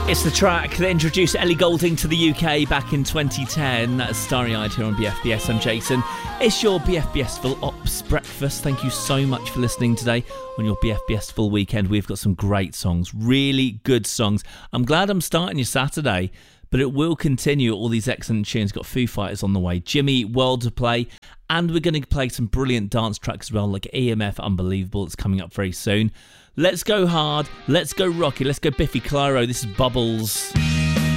It's the track that introduced Ellie Goulding to the UK back in 2010. That's Starry-Eyed here on BFBS. I'm Jason. It's your BFBS Full Ops Breakfast. Thank you so much for listening today on your BFBS Full Weekend. We've got some great songs, really good songs. I'm glad I'm starting your Saturday, but it will continue. All these excellent tunes. Got Foo Fighters on the way, Jimmy World to play, and we're going to play some brilliant dance tracks as well, like EMF Unbelievable. It's coming up very soon. Let's go hard, let's go rocky, let's go Biffy Clyro. This is Bubbles.